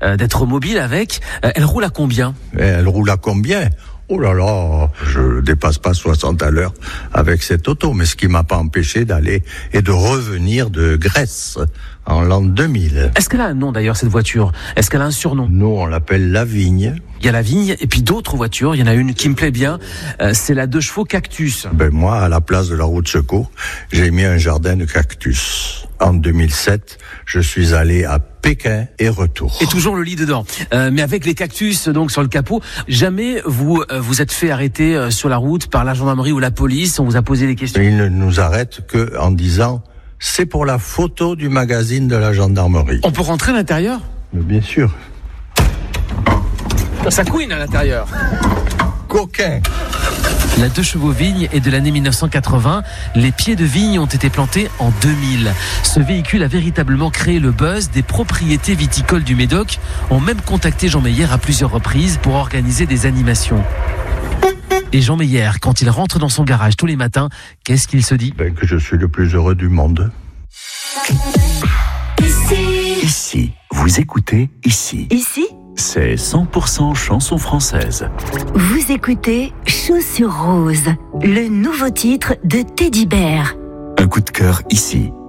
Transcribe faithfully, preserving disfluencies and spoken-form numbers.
euh, d'être mobile avec. Euh, elle roule à combien ? Et elle roule à combien ? Oh là là, je dépasse pas soixante à l'heure avec cette auto, mais ce qui m'a pas empêché d'aller et de revenir de Grèce en l'an deux mille. Est-ce qu'elle a un nom d'ailleurs, cette voiture ? Est-ce qu'elle a un surnom ? Nous, on l'appelle la Vigne. Il y a la Vigne et puis d'autres voitures. Il y en a une qui me plaît bien, euh, c'est la deux chevaux Cactus. Ben moi, à la place de la roue de secours, j'ai mis un jardin de cactus. En deux mille sept, je suis allé à Pékin et retour. Et toujours le lit dedans. Euh, mais avec les cactus donc sur le capot, jamais vous euh, vous êtes fait arrêter euh, sur la route par la gendarmerie ou la police, on vous a posé des questions ? Ils ne nous arrêtent que en disant « c'est pour la photo du magazine de la gendarmerie ». On peut rentrer à l'intérieur ? Mais bien sûr. Ça couine à l'intérieur. Coquin. La deux chevaux Vigne est de l'année mille neuf cent quatre-vingts. Les pieds de vigne ont été plantés en deux mille. Ce véhicule a véritablement créé le buzz. Des propriétés viticoles du Médoc ont même contacté Jean Meyer à plusieurs reprises pour organiser des animations. Et Jean Meyer, quand il rentre dans son garage tous les matins, qu'est-ce qu'il se dit ? Ben, que je suis le plus heureux du monde. Ici. Ici, vous écoutez Ici. Ici, C'est cent pour cent chanson française. vous écoutez Chaussures Roses, le nouveau titre de Teddy Bear. Un coup de cœur ici.